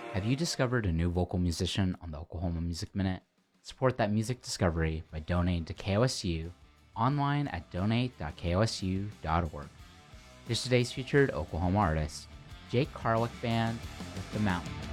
Have you discovered a new vocal musician on the Oklahoma Music Minute? Support that music discovery by donating to KOSU online at donate.kosu.org. Here's today's featured Oklahoma artist, Jake Carlick Band with The Mountain.